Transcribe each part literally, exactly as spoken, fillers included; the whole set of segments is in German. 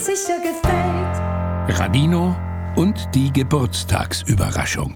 uns sicher gefällt. Radino und die Geburtstagsüberraschung.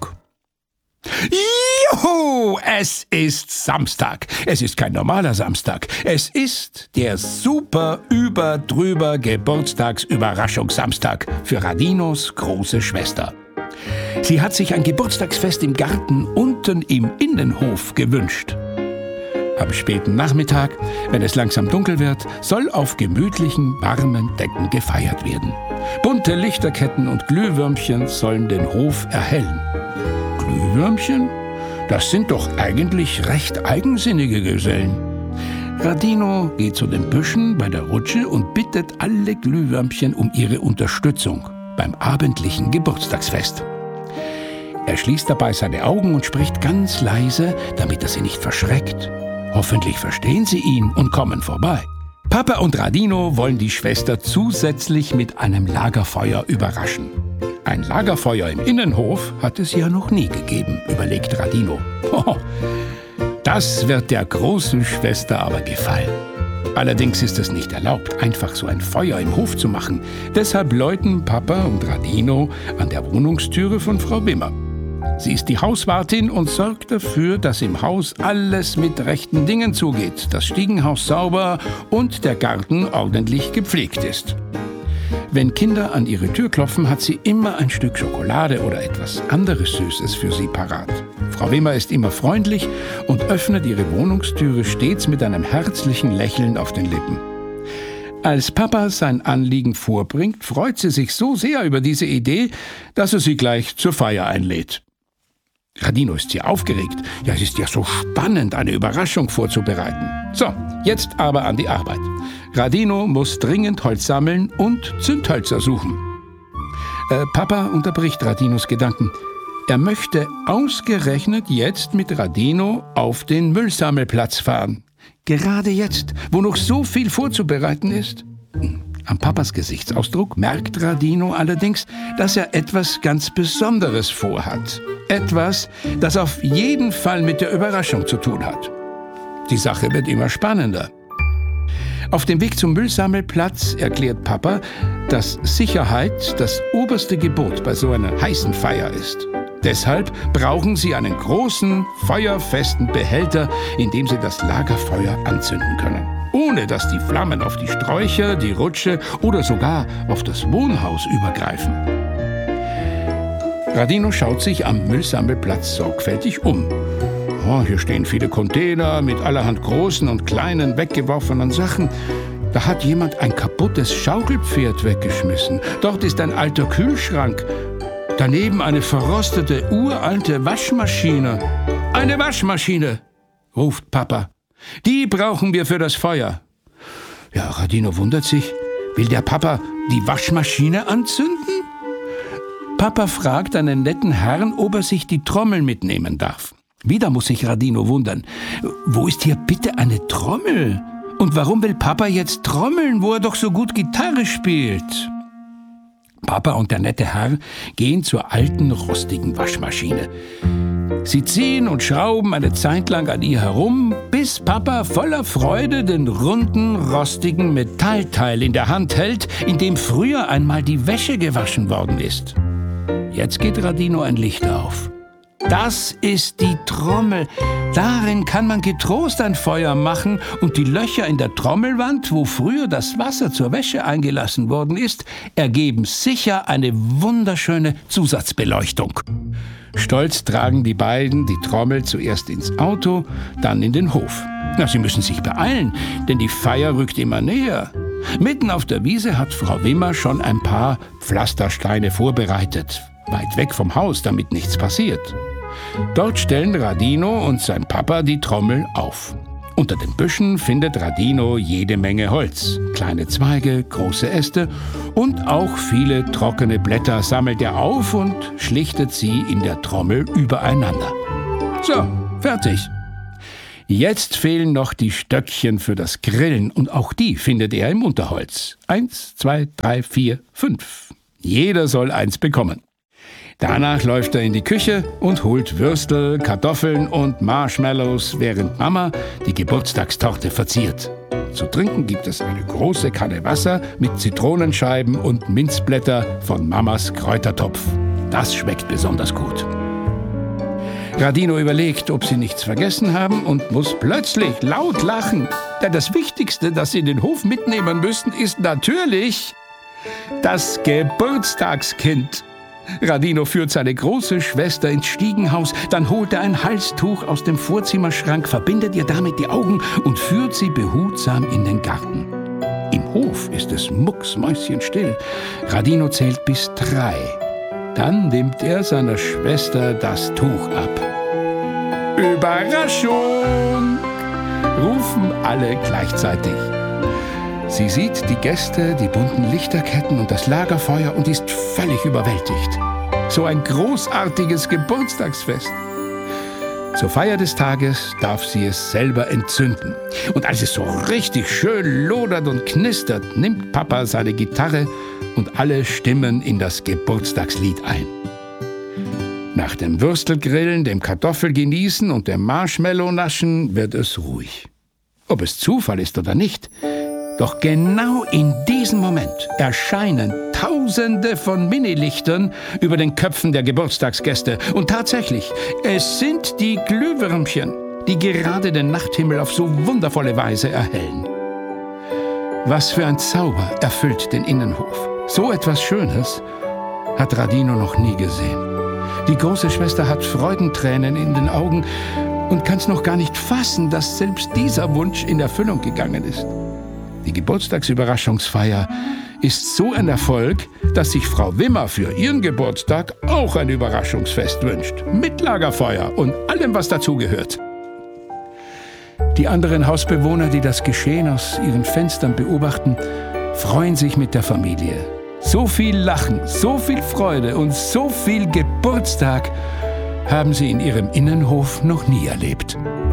Juhu! Es ist Samstag. Es ist kein normaler Samstag. Es ist der super über drüber Geburtstagsüberraschungssamstag für Radinos große Schwester. Sie hat sich ein Geburtstagsfest im Garten unten im Innenhof gewünscht. Am späten Nachmittag, wenn es langsam dunkel wird, soll auf gemütlichen, warmen Decken gefeiert werden. Bunte Lichterketten und Glühwürmchen sollen den Hof erhellen. Glühwürmchen? Das sind doch eigentlich recht eigensinnige Gesellen. Radino geht zu den Büschen bei der Rutsche und bittet alle Glühwürmchen um ihre Unterstützung beim abendlichen Geburtstagsfest. Er schließt dabei seine Augen und spricht ganz leise, damit er sie nicht verschreckt. Hoffentlich verstehen sie ihn und kommen vorbei. Papa und Radino wollen die Schwester zusätzlich mit einem Lagerfeuer überraschen. Ein Lagerfeuer im Innenhof hat es ja noch nie gegeben, überlegt Radino. Oh, das wird der großen Schwester aber gefallen. Allerdings ist es nicht erlaubt, einfach so ein Feuer im Hof zu machen. Deshalb läuten Papa und Radino an der Wohnungstüre von Frau Wimmer. Sie ist die Hauswartin und sorgt dafür, dass im Haus alles mit rechten Dingen zugeht, das Stiegenhaus sauber und der Garten ordentlich gepflegt ist. Wenn Kinder an ihre Tür klopfen, hat sie immer ein Stück Schokolade oder etwas anderes Süßes für sie parat. Frau Wimmer ist immer freundlich und öffnet ihre Wohnungstüre stets mit einem herzlichen Lächeln auf den Lippen. Als Papa sein Anliegen vorbringt, freut sie sich so sehr über diese Idee, dass er sie gleich zur Feier einlädt. Radino ist sehr aufgeregt. Ja, es ist ja so spannend, eine Überraschung vorzubereiten. So, jetzt aber an die Arbeit. Radino muss dringend Holz sammeln und Zündhölzer suchen. Äh, Papa unterbricht Radinos Gedanken. Er möchte ausgerechnet jetzt mit Radino auf den Müllsammelplatz fahren. Gerade jetzt, wo noch so viel vorzubereiten ist. Am Papas Gesichtsausdruck merkt Radino allerdings, dass er etwas ganz Besonderes vorhat. Etwas, das auf jeden Fall mit der Überraschung zu tun hat. Die Sache wird immer spannender. Auf dem Weg zum Müllsammelplatz erklärt Papa, dass Sicherheit das oberste Gebot bei so einer heißen Feier ist. Deshalb brauchen sie einen großen, feuerfesten Behälter, in dem sie das Lagerfeuer anzünden können. Ohne dass die Flammen auf die Sträucher, die Rutsche oder sogar auf das Wohnhaus übergreifen. Radino schaut sich am Müllsammelplatz sorgfältig um. Oh, hier stehen viele Container mit allerhand großen und kleinen weggeworfenen Sachen. Da hat jemand ein kaputtes Schaukelpferd weggeschmissen. Dort ist ein alter Kühlschrank. Daneben eine verrostete, uralte Waschmaschine. Eine Waschmaschine, ruft Papa. Die brauchen wir für das Feuer. Ja, Radino wundert sich. Will der Papa die Waschmaschine anzünden? Papa fragt einen netten Herrn, ob er sich die Trommel mitnehmen darf. Wieder muss sich Radino wundern. Wo ist hier bitte eine Trommel? Und warum will Papa jetzt trommeln, wo er doch so gut Gitarre spielt? Papa und der nette Herr gehen zur alten, rostigen Waschmaschine. Sie ziehen und schrauben eine Zeit lang an ihr herum, bis Papa voller Freude den runden, rostigen Metallteil in der Hand hält, in dem früher einmal die Wäsche gewaschen worden ist. Jetzt geht Radino ein Licht auf. Das ist die Trommel. Darin kann man getrost ein Feuer machen und die Löcher in der Trommelwand, wo früher das Wasser zur Wäsche eingelassen worden ist, ergeben sicher eine wunderschöne Zusatzbeleuchtung. Stolz tragen die beiden die Trommel zuerst ins Auto, dann in den Hof. Na, sie müssen sich beeilen, denn die Feier rückt immer näher. Mitten auf der Wiese hat Frau Wimmer schon ein paar Pflastersteine vorbereitet, weit weg vom Haus, damit nichts passiert. Dort stellen Radino und sein Papa die Trommel auf. Unter den Büschen findet Radino jede Menge Holz. Kleine Zweige, große Äste und auch viele trockene Blätter sammelt er auf und schlichtet sie in der Trommel übereinander. So, fertig. Jetzt fehlen noch die Stöckchen für das Grillen und auch die findet er im Unterholz. Eins, zwei, drei, vier, fünf. Jeder soll eins bekommen. Danach läuft er in die Küche und holt Würstel, Kartoffeln und Marshmallows, während Mama die Geburtstagstorte verziert. Zu trinken gibt es eine große Kanne Wasser mit Zitronenscheiben und Minzblätter von Mamas Kräutertopf. Das schmeckt besonders gut. Radino überlegt, ob sie nichts vergessen haben und muss plötzlich laut lachen. Denn das Wichtigste, das sie in den Hof mitnehmen müssen, ist natürlich das Geburtstagskind. Radino führt seine große Schwester ins Stiegenhaus, dann holt er ein Halstuch aus dem Vorzimmerschrank, verbindet ihr damit die Augen und führt sie behutsam in den Garten. Im Hof ist es mucksmäuschenstill. Radino zählt bis drei. Dann nimmt er seiner Schwester das Tuch ab. Überraschung! Rufen alle gleichzeitig. Sie sieht die Gäste, die bunten Lichterketten und das Lagerfeuer und ist völlig überwältigt. So ein großartiges Geburtstagsfest. Zur Feier des Tages darf sie es selber entzünden. Und als es so richtig schön lodert und knistert, nimmt Papa seine Gitarre und alle stimmen in das Geburtstagslied ein. Nach dem Würstelgrillen, dem Kartoffelgenießen und dem Marshmallow-Naschen wird es ruhig. Ob es Zufall ist oder nicht, doch genau in diesem Moment erscheinen Tausende von Minilichtern über den Köpfen der Geburtstagsgäste. Und tatsächlich, es sind die Glühwürmchen, die gerade den Nachthimmel auf so wundervolle Weise erhellen. Was für ein Zauber erfüllt den Innenhof. So etwas Schönes hat Radino noch nie gesehen. Die große Schwester hat Freudentränen in den Augen und kann es noch gar nicht fassen, dass selbst dieser Wunsch in Erfüllung gegangen ist. Die Geburtstagsüberraschungsfeier ist so ein Erfolg, dass sich Frau Wimmer für ihren Geburtstag auch ein Überraschungsfest wünscht. Mit Lagerfeuer und allem, was dazugehört. Die anderen Hausbewohner, die das Geschehen aus ihren Fenstern beobachten, freuen sich mit der Familie. So viel Lachen, so viel Freude und so viel Geburtstag haben sie in ihrem Innenhof noch nie erlebt.